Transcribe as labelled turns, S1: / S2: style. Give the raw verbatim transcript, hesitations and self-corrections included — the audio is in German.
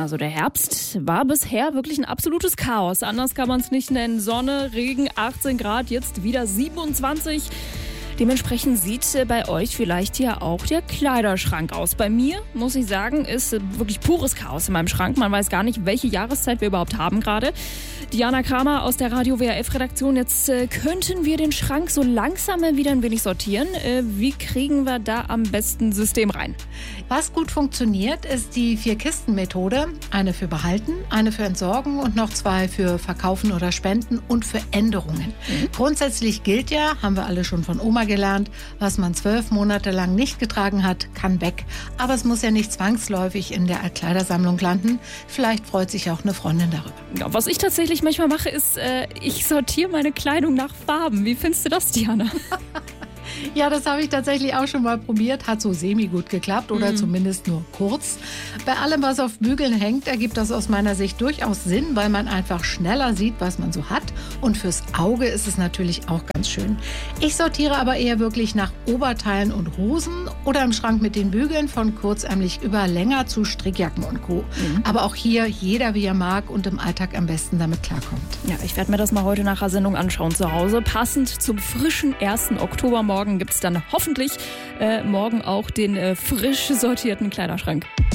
S1: Also der Herbst war bisher wirklich ein absolutes Chaos. Anders kann man es nicht nennen. Sonne, Regen, achtzehn Grad, jetzt wieder siebenundzwanzig. Dementsprechend sieht bei euch vielleicht ja auch der Kleiderschrank aus. Bei mir, muss ich sagen, ist wirklich pures Chaos in meinem Schrank. Man weiß gar nicht, welche Jahreszeit wir überhaupt haben gerade. Diana Kramer aus der Radio W R F-Redaktion. Jetzt äh, könnten wir den Schrank so langsam wieder ein wenig sortieren. Äh, wie kriegen wir da am besten System rein?
S2: Was gut funktioniert, ist die Vier-Kisten-Methode. Eine für Behalten, eine für Entsorgen und noch zwei für Verkaufen oder Spenden und für Änderungen. Mhm. Grundsätzlich gilt ja, haben wir alle schon von Oma gelernt, was man zwölf Monate lang nicht getragen hat, kann weg. Aber es muss ja nicht zwangsläufig in der Altkleidersammlung landen. Vielleicht freut sich auch eine Freundin darüber.
S1: Ja, was ich tatsächlich manchmal mache, ist, äh, ich sortiere meine Kleidung nach Farben. Wie findest du das, Diana?
S2: Ja, das habe ich tatsächlich auch schon mal probiert. Hat so semi-gut geklappt oder mhm. zumindest nur kurz. Bei allem, was auf Bügeln hängt, ergibt das aus meiner Sicht durchaus Sinn, weil man einfach schneller sieht, was man so hat. Und fürs Auge ist es natürlich auch ganz schön. Ich sortiere aber eher wirklich nach Oberteilen und Hosen oder im Schrank mit den Bügeln von kurzärmlich über länger zu Strickjacken und Co. Mhm. Aber auch hier jeder, wie er mag und im Alltag am besten damit klarkommt.
S1: Ja, ich werde mir das mal heute nach der Sendung anschauen zu Hause. Passend zum frischen ersten Oktobermorgen gibt es dann hoffentlich äh, morgen auch den äh, frisch sortierten Kleiderschrank.